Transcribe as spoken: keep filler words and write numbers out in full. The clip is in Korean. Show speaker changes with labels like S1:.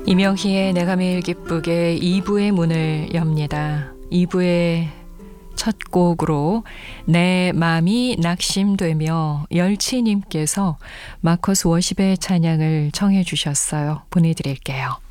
S1: 이명희의 내가 매일 기쁘게 이 부의 문을 엽니다. 이 부의 첫 곡으로 내 맘이 낙심되며 열치님께서 마커스 워십의 찬양을 청해 주셨어요. 보내드릴게요.